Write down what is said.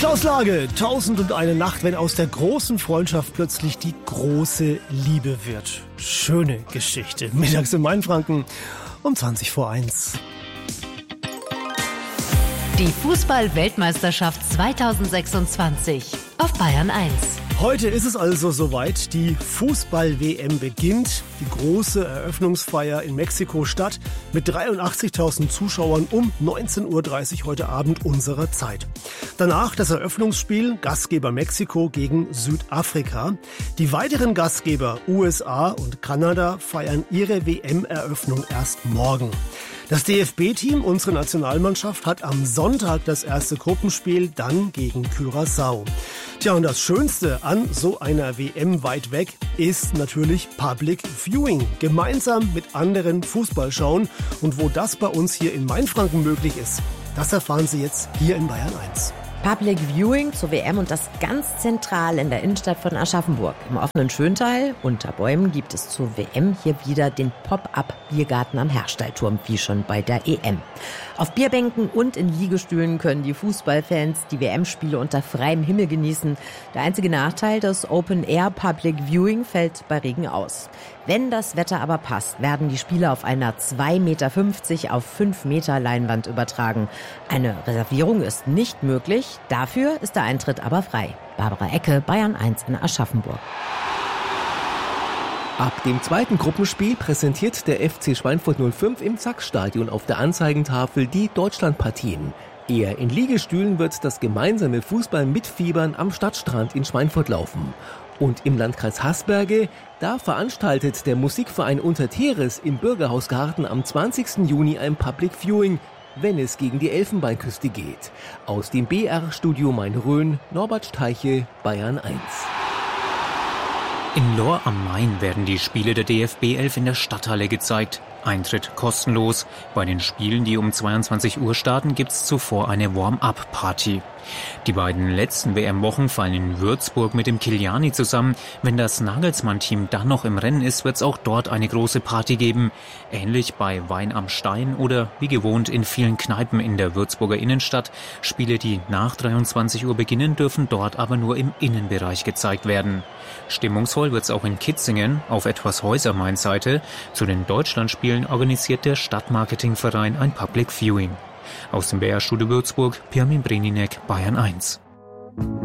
Klaus Lage, 1001 Nacht, wenn aus der großen Freundschaft plötzlich die große Liebe wird. Schöne Geschichte. Mittags in Mainfranken um 20:01. Die Fußball-Weltmeisterschaft 2026 auf Bayern 1. Heute ist es also soweit, die Fußball-WM beginnt. Die große Eröffnungsfeier in Mexiko-Stadt mit 83.000 Zuschauern um 19:30 Uhr heute Abend unserer Zeit. Danach das Eröffnungsspiel Gastgeber Mexiko gegen Südafrika. Die weiteren Gastgeber USA und Kanada feiern ihre WM-Eröffnung erst morgen. Das DFB-Team, unsere Nationalmannschaft, hat am Sonntag das erste Gruppenspiel, dann gegen Curaçao. Tja, und das Schönste an so einer WM weit weg ist natürlich Public Viewing. Gemeinsam mit anderen Fußball schauen. Und wo das bei uns hier in Mainfranken möglich ist, das erfahren Sie jetzt hier in Bayern 1. Public Viewing zur WM und das ganz zentral in der Innenstadt von Aschaffenburg. Im offenen Schöntal unter Bäumen gibt es zur WM hier wieder den Pop-up-Biergarten am Herstallturm, wie schon bei der EM. Auf Bierbänken und in Liegestühlen können die Fußballfans die WM-Spiele unter freiem Himmel genießen. Der einzige Nachteil, das Open-Air Public Viewing fällt bei Regen aus. Wenn das Wetter aber passt, werden die Spiele auf einer 2,50 Meter auf 5 Meter Leinwand übertragen. Eine Reservierung ist nicht möglich, dafür ist der Eintritt aber frei. Barbara Ecke, Bayern 1 in Aschaffenburg. Ab dem zweiten Gruppenspiel präsentiert der FC Schweinfurt 05 im Sachs-Stadion auf der Anzeigentafel die Deutschlandpartien. Eher in Liegestühlen wird das gemeinsame Fußball mitfiebern am Stadtstrand in Schweinfurt laufen. Und im Landkreis Haßberge, da veranstaltet der Musikverein Unterteres im Bürgerhausgarten am 20. Juni ein Public Viewing, wenn es gegen die Elfenbeinküste geht. Aus dem BR-Studio Main-Rhön, Norbert Steiche, Bayern 1. In Lohr am Main werden die Spiele der DFB 11 in der Stadthalle gezeigt. Eintritt kostenlos. Bei den Spielen, die um 22 Uhr starten, gibt's zuvor eine Warm-up-Party. Die beiden letzten WM-Wochen fallen in Würzburg mit dem Kiliani zusammen. Wenn das Nagelsmann-Team dann noch im Rennen ist, wird's auch dort eine große Party geben. Ähnlich bei Wein am Stein oder wie gewohnt in vielen Kneipen in der Würzburger Innenstadt. Spiele, die nach 23 Uhr beginnen, dürfen dort aber nur im Innenbereich gezeigt werden. Stimmungsvoll wird's auch in Kitzingen auf etwas Häuser-Main-Seite. Zu den Deutschlandspielen organisiert der Stadtmarketingverein ein Public Viewing. Aus dem BR-Studio Würzburg, Pirmin Breninek, Bayern 1.